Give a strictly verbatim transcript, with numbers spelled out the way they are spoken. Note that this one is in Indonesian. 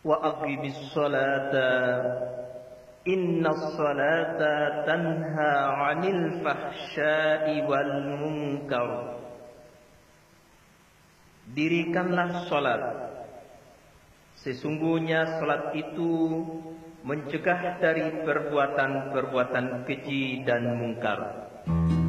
wa aqimis salata innas salata tanha 'anil fahsya'i wal munkar. Dirikanlah salat, sesungguhnya salat itu mencegah dari perbuatan-perbuatan keji dan mungkar.